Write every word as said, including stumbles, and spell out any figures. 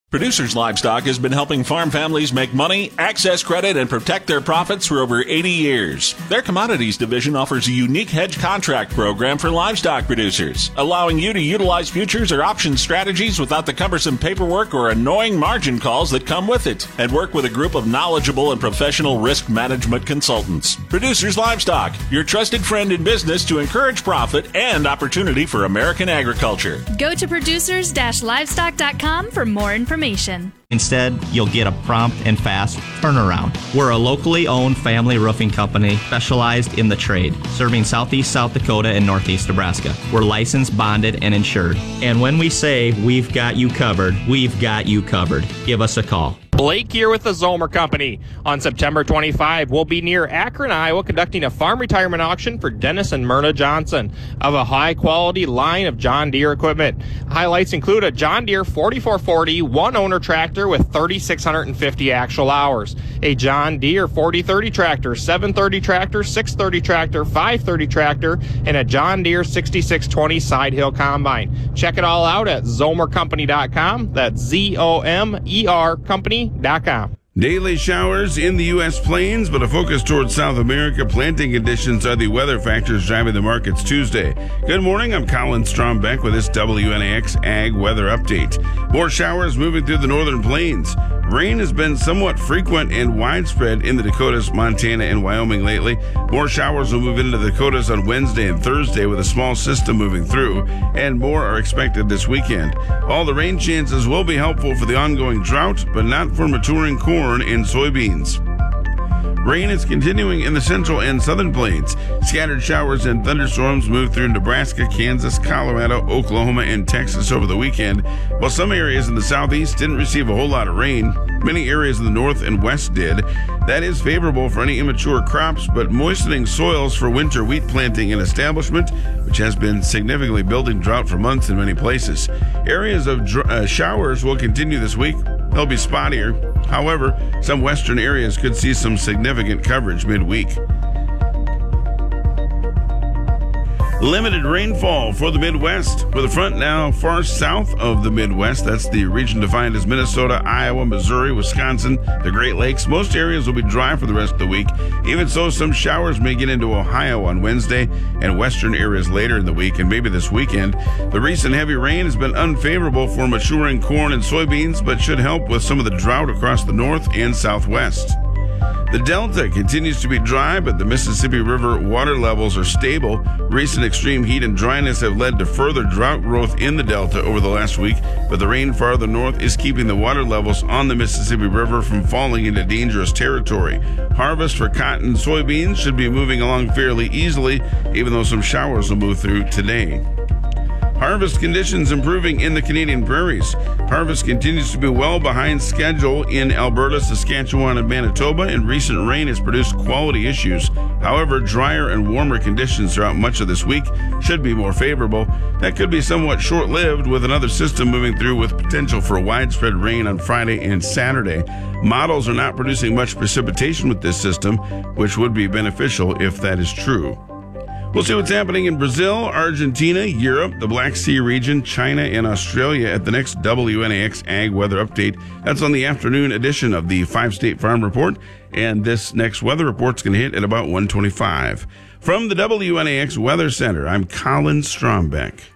Producers Livestock has been helping farm families make money, access credit, and protect their profits for over eighty years. Their commodities division offers a unique hedge contract program for livestock producers, allowing you to utilize futures or option strategies without the cumbersome paperwork or annoying margin calls that come with it, and work with a group of knowledgeable and professional risk management consultants. Producers Livestock, your trusted friend in business to encourage profit and opportunity for American agriculture. Go to producers livestock dot com for more information. Instead, you'll get a prompt and fast turnaround. We're a locally owned family roofing company specialized in the trade, serving southeast South Dakota and northeast Nebraska. We're licensed, bonded, and insured. And when we say we've got you covered, we've got you covered. Give us a call. Blake here with the Zomer Company. On September twenty-fifth, we'll be near Akron, Iowa, conducting a farm retirement auction for Dennis and Myrna Johnson of a high-quality line of John Deere equipment. Highlights include a John Deere forty-four forty one-owner tractor with three thousand six hundred fifty actual hours, a John Deere forty thirty tractor, seven thirty tractor, six thirty tractor, five thirty tractor, and a John Deere sixty-six twenty side hill combine. Check it all out at zomer company dot com. That's Z O M E R company dot com. Daily showers in the U S plains, but a focus towards South America. Planting conditions are the weather factors driving the markets Tuesday. Good morning, I'm Colin Strombeck with this W N A X Ag Weather Update. More showers moving through the northern plains. Rain has been somewhat frequent and widespread in the Dakotas, Montana, and Wyoming lately. More showers will move into the Dakotas on Wednesday and Thursday with a small system moving through, and more are expected this weekend. All the rain chances will be helpful for the ongoing drought, but not for maturing corn and soybeans. Rain is continuing in the central and southern plains. Scattered showers and thunderstorms move through Nebraska, Kansas, Colorado, Oklahoma, and Texas over the weekend. While some areas in the southeast didn't receive a whole lot of rain, many areas in the north and west did. That is favorable for any immature crops, but moistening soils for winter wheat planting and establishment, which has been significantly building drought for months in many places. Areas of dr- uh, showers will continue this week. They'll be spottier. However, some western areas could see some significant coverage midweek. Limited rainfall for the Midwest, with a front now far south of the Midwest. That's the region defined as Minnesota, Iowa, Missouri, Wisconsin, the Great Lakes. Most areas will be dry for the rest of the week. Even so, some showers may get into Ohio on Wednesday and western areas later in the week and maybe this weekend. The recent heavy rain has been unfavorable for maturing corn and soybeans, but should help with some of the drought across the north and southwest. The Delta continues to be dry, but the Mississippi River water levels are stable. Recent extreme heat and dryness have led to further drought growth in the Delta over the last week, but the rain farther north is keeping the water levels on the Mississippi River from falling into dangerous territory. Harvest for cotton and soybeans should be moving along fairly easily, even though some showers will move through today. Harvest conditions improving in the Canadian prairies. Harvest continues to be well behind schedule in Alberta, Saskatchewan, and Manitoba, and recent rain has produced quality issues. However, drier and warmer conditions throughout much of this week should be more favorable. That could be somewhat short-lived, with another system moving through with potential for widespread rain on Friday and Saturday. Models are not producing much precipitation with this system, which would be beneficial if that is true. We'll see what's happening in Brazil, Argentina, Europe, the Black Sea region, China, and Australia at the next W N A X Ag Weather Update. That's on the afternoon edition of the Five State Farm Report, and this next weather report's going to hit at about one twenty-five. From the W N A X Weather Center, I'm Colin Strombeck.